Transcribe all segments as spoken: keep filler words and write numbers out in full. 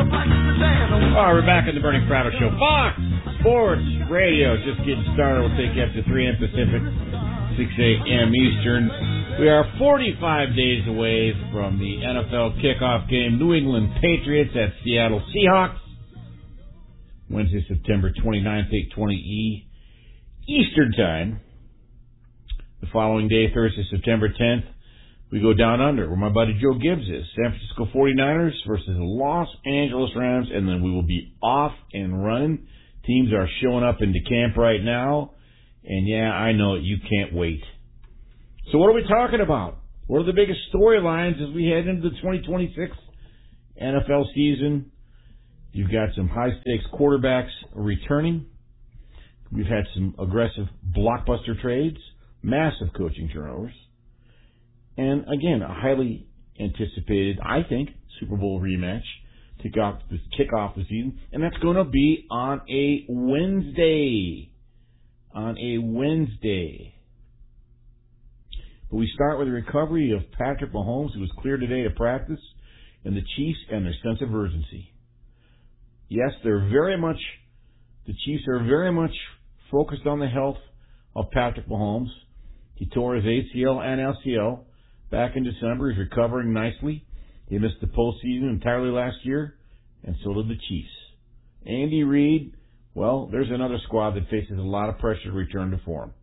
All right, we're back in the Bernie Fratto Show. Fox Sports Radio. Just getting started. We'll take you up to three a.m. Pacific, six a.m. Eastern. We are forty-five days away from the N F L kickoff game. New England Patriots at Seattle Seahawks. Wednesday, September twenty-ninth, eight twenty E Eastern Time. The following day, Thursday, September tenth, we go down under, where my buddy Joe Gibbs is. San Francisco forty-niners versus the Los Angeles Rams, and then we will be off and running. Teams are showing up into camp right now, and yeah, I know you can't wait. So what are we talking about? What are the biggest storylines as we head into the twenty twenty-six N F L season? You've got some high-stakes quarterbacks returning. We've had some aggressive blockbuster trades, massive coaching turnovers. And again, a highly anticipated, I think, Super Bowl rematch to kick off the, kick off the season. And that's going to be on a Wednesday. On a Wednesday. But we start with the recovery of Patrick Mahomes, who was cleared today to practice, and the Chiefs and their sense of urgency. Yes, they're very much, the Chiefs are very much focused on the health of Patrick Mahomes. He tore his A C L and L C L back in December. He's recovering nicely. He missed the postseason entirely last year, and so did the Chiefs. Andy Reid, well, there's another squad that faces a lot of pressure to return to form.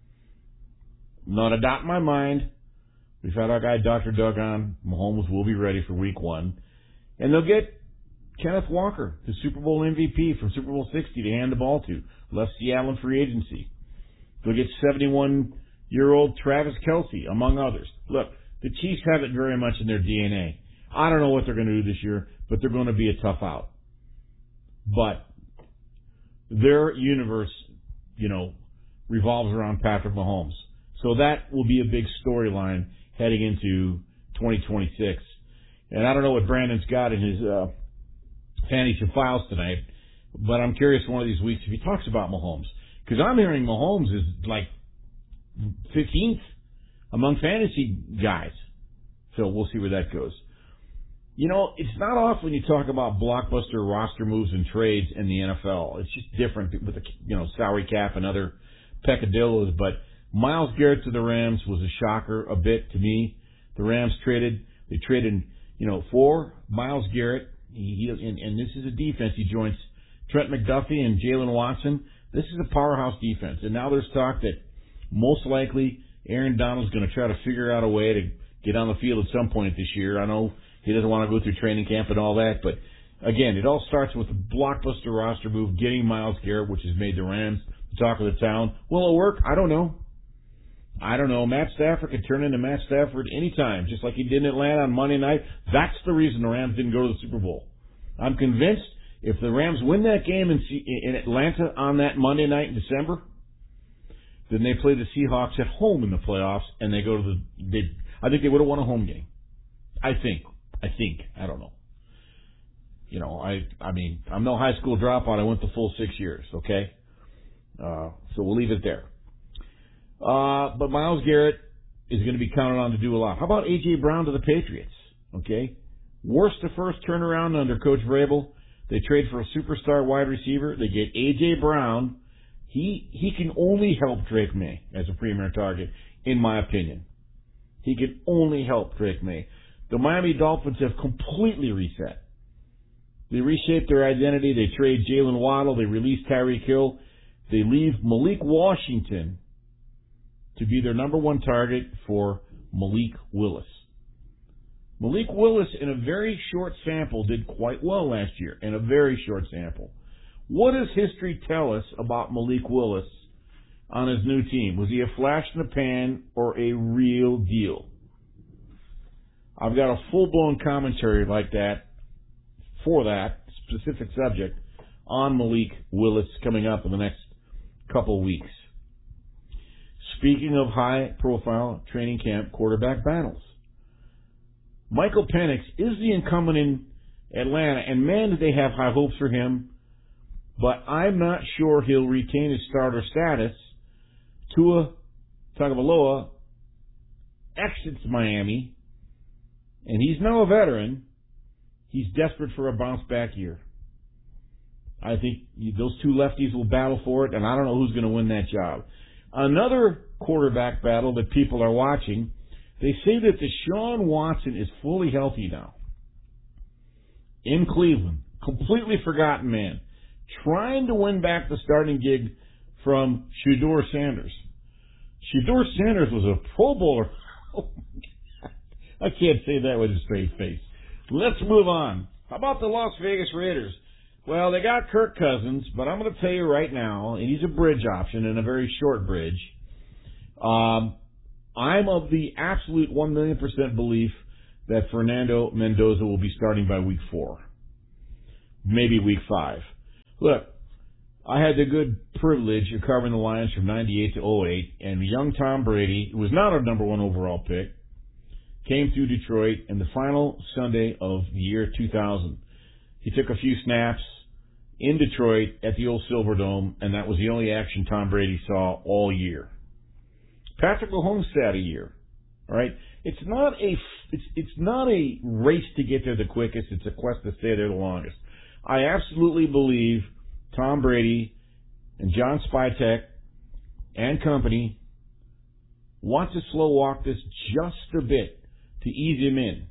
Not a doubt in my mind. We've had our guy Doctor Doug on. Mahomes will be ready for week one. And they'll get Kenneth Walker, the Super Bowl M V P from Super Bowl sixty, to hand the ball to. Left Seattle in free agency. They'll get seventy-one-year-old Travis Kelce, among others. Look, the Chiefs have it very much in their D N A. I don't know what they're going to do this year, but they're going to be a tough out. But their universe, you know, revolves around Patrick Mahomes. So that will be a big storyline heading into twenty twenty-six. And I don't know what Brandon's got in his uh, fantasy files tonight, but I'm curious one of these weeks if he talks about Mahomes. Because I'm hearing Mahomes is like fifteenth among fantasy guys. So we'll see where that goes. You know, it's not often you talk about blockbuster roster moves and trades in the N F L. It's just different with the, you know, salary cap and other peccadillos. But Myles Garrett to the Rams was a shocker a bit to me. The Rams traded, they traded, you know, for Myles Garrett. He, he and, and this is a defense. He joins Trent McDuffie and Jalen Watson. This is a powerhouse defense. And now there's talk that most likely Aaron Donald's going to try to figure out a way to get on the field at some point this year. I know he doesn't want to go through training camp and all that, but again, it all starts with a blockbuster roster move, getting Myles Garrett, which has made the Rams the talk of the town. Will it work? I don't know. I don't know. Matt Stafford could turn into Matt Stafford anytime, just like he did in Atlanta on Monday night. That's the reason the Rams didn't go to the Super Bowl. I'm convinced if the Rams win that game in, in Atlanta on that Monday night in December, then they play the Seahawks at home in the playoffs, and they go to the. They, I think they would have won a home game. I think. I think. I don't know. You know, I. I mean, I'm no high school dropout. I went the full six years. Okay, uh, so we'll leave it there. Uh, but Myles Garrett is going to be counted on to do a lot. How about A J Brown to the Patriots? Okay, worst to first turnaround under Coach Vrabel. They trade for a superstar wide receiver. They get A J Brown. He he can only help Drake May as a premier target, in my opinion. He can only help Drake May. The Miami Dolphins have completely reset. They reshaped their identity. They trade Jalen Waddle. They release Tyreek Hill. They leave Malik Washington to be their number one target for Malik Willis. Malik Willis, in a very short sample, did quite well last year, in a very short sample. What does history tell us about Malik Willis on his new team? Was he a flash in the pan or a real deal? I've got a full-blown commentary like that, for that specific subject, on Malik Willis coming up in the next couple of weeks. Speaking of high-profile training camp quarterback battles, Michael Penix is the incumbent in Atlanta, and man, do they have high hopes for him, but I'm not sure he'll retain his starter status. Tua Tagovailoa exits Miami, and he's now a veteran. He's desperate for a bounce-back year. I think those two lefties will battle for it, and I don't know who's going to win that job. Another quarterback battle that people are watching, they say that Deshaun Watson is fully healthy now. In Cleveland. Completely forgotten man. Trying to win back the starting gig from Shedeur Sanders. Shedeur Sanders was a Pro Bowler. Oh, my God. I can't say that with a straight face. Let's move on. How about the Las Vegas Raiders? Well, they got Kirk Cousins, but I'm going to tell you right now, and he's a bridge option and a very short bridge. Um, I'm of the absolute one million percent belief that Fernando Mendoza will be starting by week four. Maybe week five. Look, I had the good privilege of covering the Lions from ninety-eight to oh eight, and young Tom Brady, who was not our number one overall pick, came through Detroit in the final Sunday of the year two thousand. He took a few snaps in Detroit at the old Silverdome, and that was the only action Tom Brady saw all year. Patrick Mahomes sat a year. All right, it's not a it's it's not a race to get there the quickest. It's a quest to stay there the longest. I absolutely believe Tom Brady and John Spytek and company want to slow walk this just a bit to ease him in.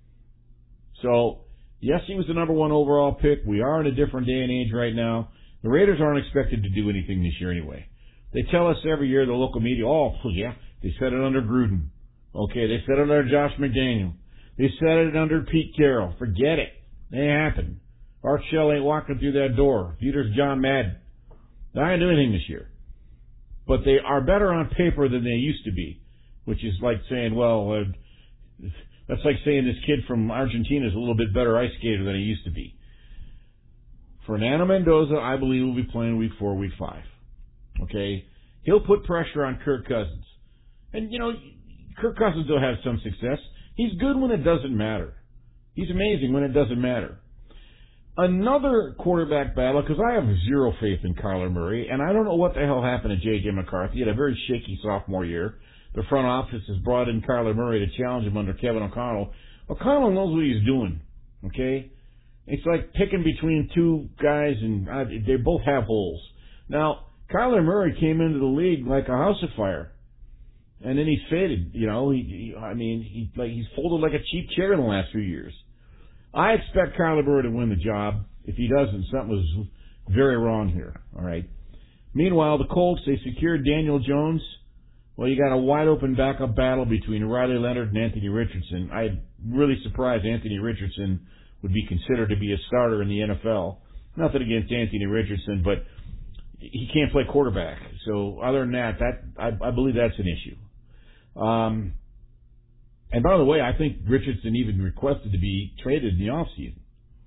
So, yes, he was the number one overall pick. We are in a different day and age right now. The Raiders aren't expected to do anything this year anyway. They tell us every year, the local media, oh, yeah, they said it under Gruden. Okay, they said it under Josh McDaniel. They said it under Pete Carroll. Forget it. It ain't happened. Art Shell ain't walking through that door. Peter's John Madden. They ain't doing anything this year. But they are better on paper than they used to be, which is like saying, well, uh, that's like saying this kid from Argentina is a little bit better ice skater than he used to be. Fernando Mendoza, I believe, will be playing week four, week five. Okay? He'll put pressure on Kirk Cousins. And, you know, Kirk Cousins will have some success. He's good when it doesn't matter. He's amazing when it doesn't matter. Another quarterback battle, because I have zero faith in Kyler Murray, and I don't know what the hell happened to J J. McCarthy. He had a very shaky sophomore year. The front office has brought in Kyler Murray to challenge him under Kevin O'Connell. O'Connell knows what he's doing, okay? It's like picking between two guys, and uh, they both have holes. Now, Kyler Murray came into the league like a house of fire, and then he's faded. You know, he, he I mean, he like he's folded like a cheap chair in the last few years. I expect Kyler Murray to win the job. If he doesn't, something was very wrong here. All right. Meanwhile, the Colts, they secured Daniel Jones. Well, you got a wide-open backup battle between Riley Leonard and Anthony Richardson. I'm really surprised Anthony Richardson would be considered to be a starter in the N F L. Nothing against Anthony Richardson, but he can't play quarterback. So other than that, that I, I believe that's an issue. Um, and by the way, I think Richardson even requested to be traded in the offseason.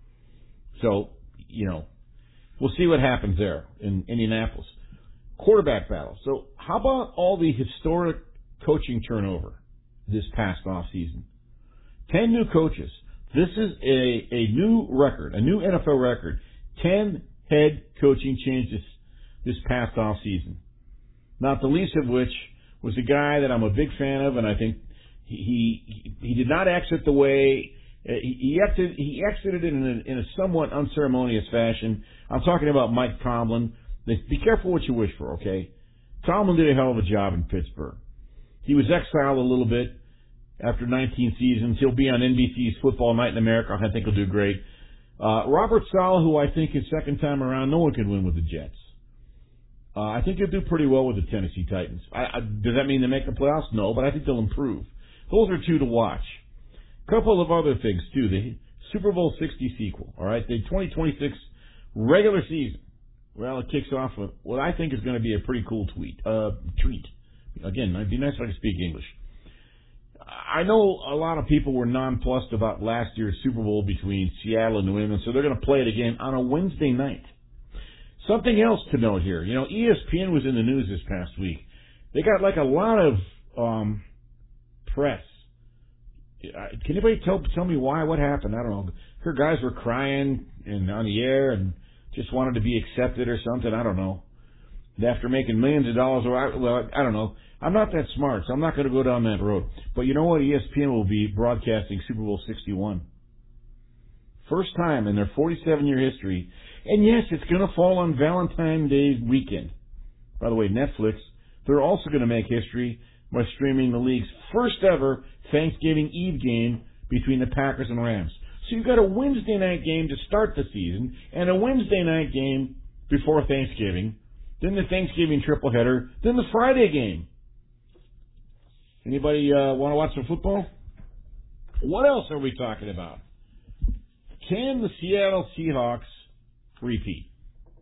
So, you know, we'll see what happens there in Indianapolis. Quarterback battle. So how about all the historic coaching turnover this past offseason? Ten new coaches. This is a, a new record, a new N F L record. Ten head coaching changes this past offseason. Not the least of which was a guy that I'm a big fan of, and I think he he, he did not exit the way he, he exited. He exited in a, in a somewhat unceremonious fashion. I'm talking about Mike Tomlin. Be careful what you wish for, okay? Tomlin did a hell of a job in Pittsburgh. He was exiled a little bit after nineteen seasons. He'll be on N B C's Football Night in America. I think he'll do great. Uh, Robert Saleh, who I think his second time around, no one can win with the Jets. Uh, I think he'll do pretty well with the Tennessee Titans. I, I, does that mean they make the playoffs? No, but I think they'll improve. Those are two to watch. A couple of other things, too. The Super Bowl sixty sequel, all right? The twenty twenty-six regular season. Well, it kicks off with what I think is going to be a pretty cool tweet, uh, treat. Again, it'd be nice if I could speak English. I know a lot of people were nonplussed about last year's Super Bowl between Seattle and New England, so they're going to play it again on a Wednesday night. Something else to note here. You know, E S P N was in the news this past week. They got like a lot of um, press. Can anybody tell tell me why? What happened? I don't know. Her guys were crying and on the air and just wanted to be accepted or something. I don't know. After making millions of dollars, well, I don't know. I'm not that smart, so I'm not going to go down that road. But you know what? E S P N will be broadcasting Super Bowl sixty-one. First time in their forty-seven-year history. And yes, it's going to fall on Valentine's Day weekend. By the way, Netflix, they're also going to make history by streaming the league's first ever Thanksgiving Eve game between the Packers and Rams. So you've got a Wednesday night game to start the season and a Wednesday night game before Thanksgiving, then the Thanksgiving tripleheader, then the Friday game. Anybody uh, want to watch some football? What else are we talking about? Can the Seattle Seahawks repeat?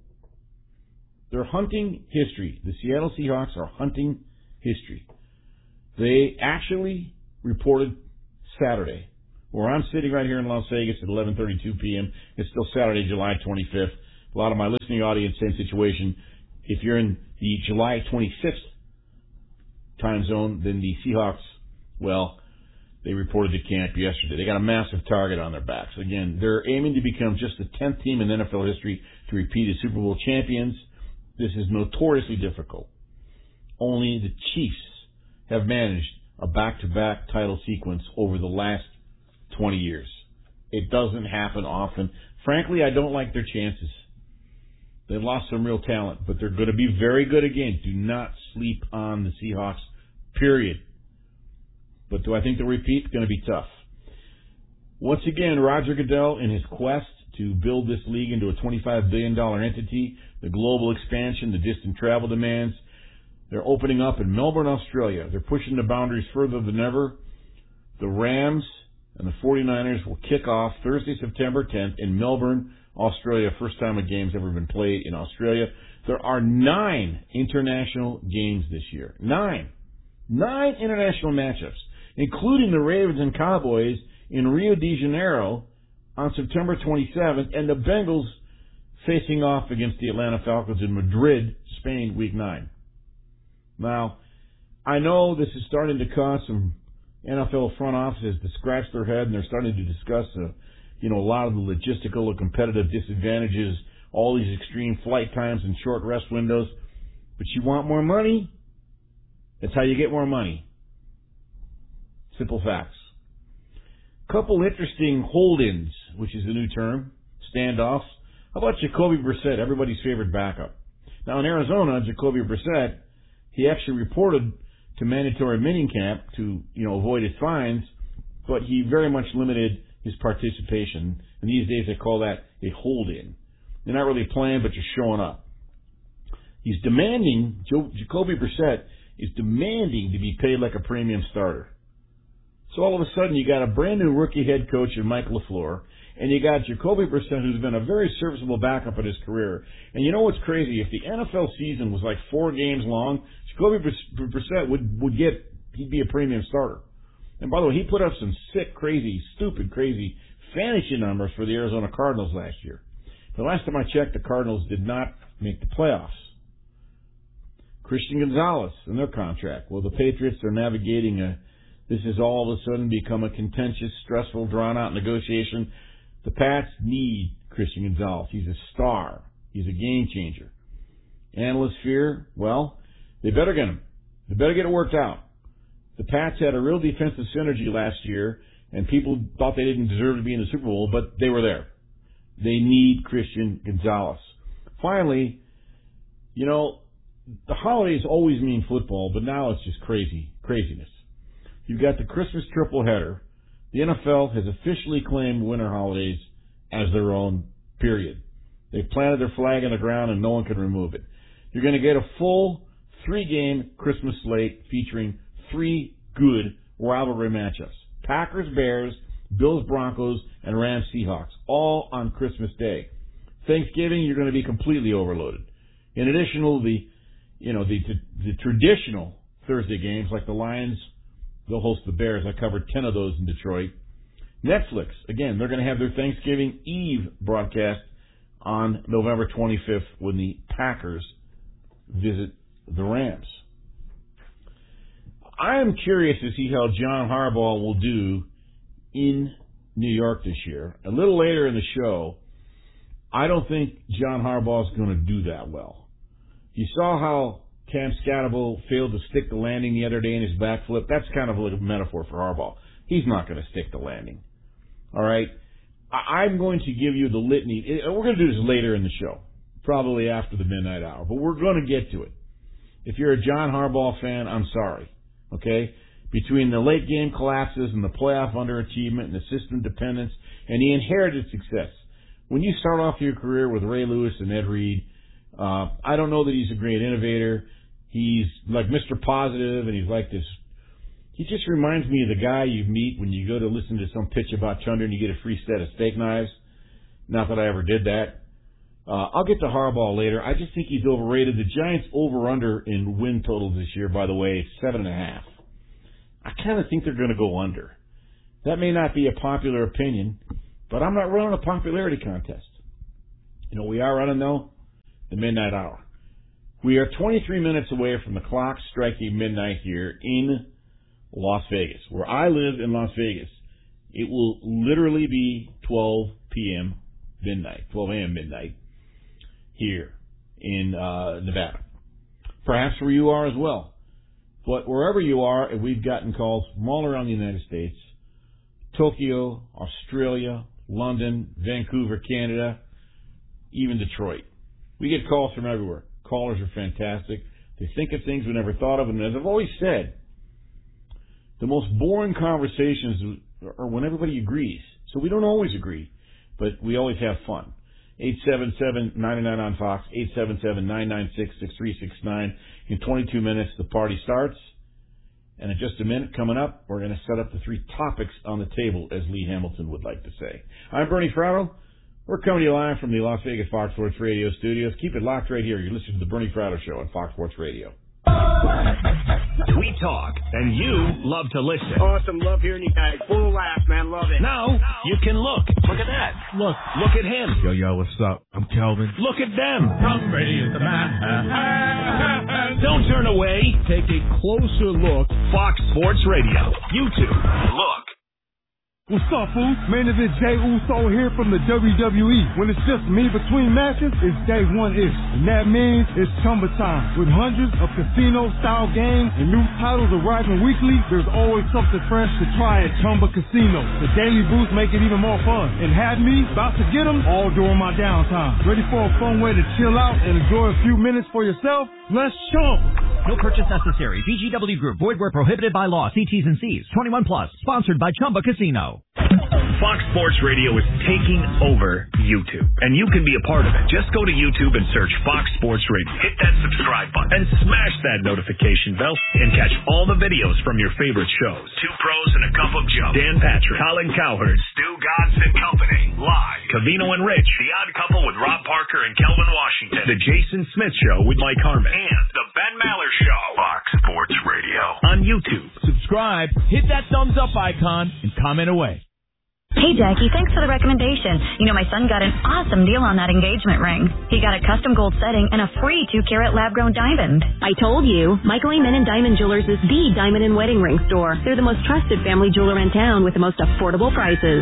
They're hunting history. The Seattle Seahawks are hunting history. They actually reported Saturday, where I'm sitting right here in Las Vegas at eleven thirty-two p.m. It's still Saturday, July twenty-fifth. A lot of my listening audience, same situation. If you're in the July twenty-sixth time zone, then the Seahawks, well, they reported to camp yesterday. They got a massive target on their backs. Again, they're aiming to become just the tenth team in N F L history to repeat as Super Bowl champions. This is notoriously difficult. Only the Chiefs have managed a back-to-back title sequence over the last twenty years. It doesn't happen often. Frankly, I don't like their chances. They've lost some real talent, but they're going to be very good again. Do not sleep on the Seahawks, period. But do I think the repeat's going to be tough? Once again, Roger Goodell, in his quest to build this league into a twenty-five billion dollars entity, the global expansion, the distant travel demands, they're opening up in Melbourne, Australia. They're pushing the boundaries further than ever. The Rams and the forty-niners will kick off Thursday, September tenth in Melbourne, Australia. First time a game's ever been played in Australia. There are nine international games this year. Nine. Nine international matchups, including the Ravens and Cowboys in Rio de Janeiro on September twenty-seventh, and the Bengals facing off against the Atlanta Falcons in Madrid, Spain, week nine. Now, I know this is starting to cause some N F L front offices to scratch their head, and they're starting to discuss, uh, you know, a lot of the logistical or competitive disadvantages, all these extreme flight times and short rest windows. But you want more money? That's how you get more money. Simple facts. Couple interesting hold-ins, which is a new term, standoffs. How about Jacoby Brissett, everybody's favorite backup? Now in Arizona, Jacoby Brissett, he actually reported to mandatory minicamp to, you know, avoid his fines, but he very much limited his participation. And these days they call that a hold-in. They're not really playing, but just showing up. He's demanding, Jacoby Brissett is demanding to be paid like a premium starter. So all of a sudden you got a brand new rookie head coach in Mike LaFleur, and you got Jacoby Brissett, who's been a very serviceable backup in his career. And you know what's crazy? If the N F L season was like four games long, Jacoby Brissett would, would get, he'd be a premium starter. And by the way, he put up some sick, crazy, stupid, crazy fantasy numbers for the Arizona Cardinals last year. The last time I checked, the Cardinals did not make the playoffs. Christian Gonzalez and their contract. Well, the Patriots are navigating a, this has all of a sudden become a contentious, stressful, drawn-out negotiation. The Pats need Christian Gonzalez. He's a star. He's a game changer. Analysts fear, well, they better get him. They better get it worked out. The Pats had a real defensive synergy last year, and people thought they didn't deserve to be in the Super Bowl, but they were there. They need Christian Gonzalez. Finally, you know, the holidays always mean football, but now it's just crazy, craziness. You've got the Christmas tripleheader. The N F L has officially claimed winter holidays as their own, period. They've planted their flag in the ground and no one can remove it. You're going to get a full three-game Christmas slate featuring three good rivalry matchups. Packers-Bears, Bills-Broncos, and Rams-Seahawks, all on Christmas Day. Thanksgiving, you're going to be completely overloaded. In addition to the, you know, the, the, the traditional Thursday games like the Lions, they'll host the Bears. I covered ten of those in Detroit. Netflix, again, they're going to have their Thanksgiving Eve broadcast on November twenty-fifth when the Packers visit the Rams. I am curious to see how John Harbaugh will do in New York this year. A little later in the show, I don't think John Harbaugh is going to do that well. You saw how Cam Scatterable failed to stick the landing the other day in his backflip. That's kind of like a metaphor for Harbaugh. He's not going to stick the landing. All right? I'm going to give you the litany. We're going to do this later in the show, probably after the midnight hour, but we're going to get to it. If you're a John Harbaugh fan, I'm sorry, okay? Between the late game collapses and the playoff underachievement and the system dependence and the inherited success, when you start off your career with Ray Lewis and Ed Reed, uh, I don't know that he's a great innovator. He's like Mister Positive, and he's like this. He just reminds me of the guy you meet when you go to listen to some pitch about Chunder and you get a free set of steak knives. Not that I ever did that. Uh, I'll get to Harbaugh later. I just think he's overrated. The Giants over-under in win totals this year, by the way, is seven and a half. I kind of think they're going to go under. That may not be a popular opinion, but I'm not running a popularity contest. You know, we are running, though, the midnight hour. We are twenty-three minutes away from the clock striking midnight here in Las Vegas, where I live in Las Vegas. It will literally be twelve p.m. midnight, twelve a.m. midnight here in uh, Nevada. Perhaps where you are as well. But wherever you are, we've gotten calls from all around the United States, Tokyo, Australia, London, Vancouver, Canada, even Detroit. We get calls from everywhere. Callers are fantastic. They think of things we never thought of. And as I've always said, the most boring conversations are when everybody agrees. So we don't always agree, but we always have fun. eight seven seven, nine nine on Fox, eight seven seven, nine nine six, six three six nine. In twenty-two minutes, the party starts. And in just a minute, coming up, we're going to set up the three topics on the table, as Lee Hamilton would like to say. I'm Bernie Fratto. We're coming to you live from the Las Vegas Fox Sports Radio studios. Keep it locked right here. You're listening to the Bernie Fratto Show on Fox Sports Radio. We talk, and you love to listen. Awesome. Love hearing you guys. Full laugh, man. Love it. Now, you can look. Look at that. Look. Look at him. Yo, yo, what's up? I'm Kelvin. Look at them. Tom Brady is the man. Don't turn away. Take a closer look. Fox Sports Radio. YouTube. Look. What's up, fool? Main event Jey Uso here from the W W E. When it's just me between matches, it's day one-ish. And that means it's Chumba time. With hundreds of casino-style games and new titles arriving weekly, there's always something fresh to try at Chumba Casino. The daily boosts make it even more fun. And have me about to get them all during my downtime. Ready for a fun way to chill out and enjoy a few minutes for yourself? Let's chump! No purchase necessary. V G W Group. Void where prohibited by law. See T's and C's. twenty-one plus. Sponsored by Chumba Casino. Fox Sports Radio is taking over YouTube, and you can be a part of it. Just go to YouTube and search Fox Sports Radio. Hit that subscribe button and smash that notification bell and catch all the videos from your favorite shows. Two Pros and a Cup of Joe. Dan Patrick, Colin Cowherd, Stu Godds and Company. Live. Covino and Rich. The Odd Couple with Rob Parker and Kelvin Washington. The Jason Smith Show with Mike Harmon. And The Ben Maller Show. Fox Sports Radio. On YouTube. Subscribe, hit that thumbs up icon, and comment away. Hey, Jackie, thanks for the recommendation. You know, my son got an awesome deal on that engagement ring. He got a custom gold setting and a free two-carat lab-grown diamond. I told you, Michael Amen and Diamond Jewelers is the diamond and wedding ring store. They're the most trusted family jeweler in town with the most affordable prices.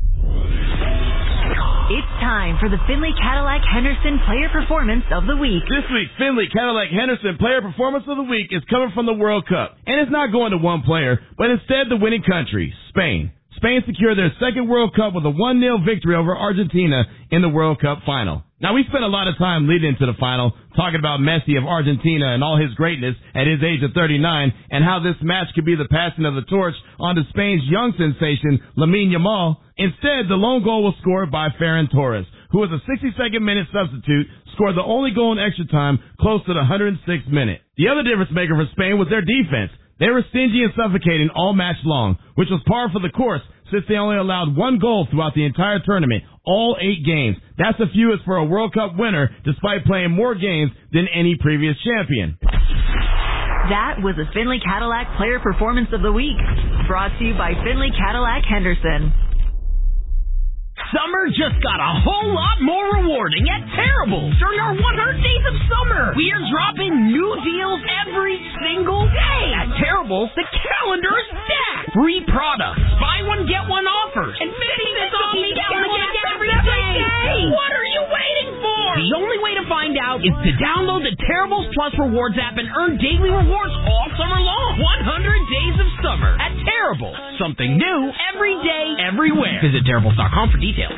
It's time for the Finley Cadillac Henderson Player Performance of the Week. This week's Finley Cadillac Henderson Player Performance of the Week is coming from the World Cup. And it's not going to one player, but instead the winning country, Spain. Spain secured their second World Cup with a one nil victory over Argentina in the World Cup final. Now, we spent a lot of time leading into the final talking about Messi of Argentina and all his greatness at his age of thirty-nine and how this match could be the passing of the torch onto Spain's young sensation, Lamine Yamal. Instead, the lone goal was scored by Ferran Torres, who was a sixty-second minute substitute, scored the only goal in extra time close to the one hundred sixth minute. The other difference maker for Spain was their defense. They were stingy and suffocating all match long, which was par for the course since they only allowed one goal throughout the entire tournament, all eight games. That's the fewest for a World Cup winner, despite playing more games than any previous champion. That was the Finley Cadillac Player Performance of the Week, brought to you by Finley Cadillac Henderson. Summer just got a whole lot more rewarding at Terrible. During our one hundred days of summer, we are dropping new deals every single day. At Terrible, the calendar is stacked. Free products, buy one, get one offers, and fifty cents off each gallon of gas every day. What are you waiting for? The only way to find find out is to download the Terribles Plus Rewards app and earn daily rewards all summer long. one hundred days of summer at Terribles. Something new every day, everywhere. Visit Terribles dot com for details.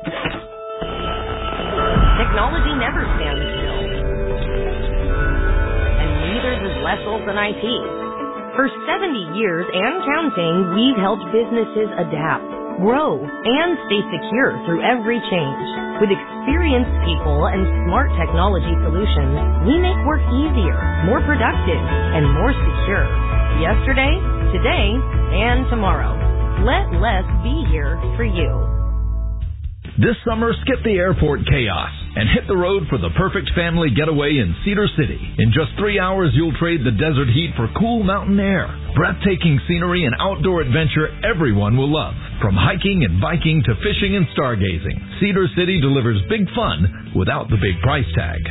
Technology never stands still. And neither does Les Olson I T. For seventy years and counting, we've helped businesses adapt, grow, and stay secure through every change. With experienced people and smart technology solutions, we make work easier, more productive, and more secure. Yesterday, today, and tomorrow. Let Les be here for you. This summer, skip the airport chaos and hit the road for the perfect family getaway in Cedar City. In just three hours, you'll trade the desert heat for cool mountain air. Breathtaking scenery and outdoor adventure everyone will love. From hiking and biking to fishing and stargazing, Cedar City delivers big fun without the big price tag.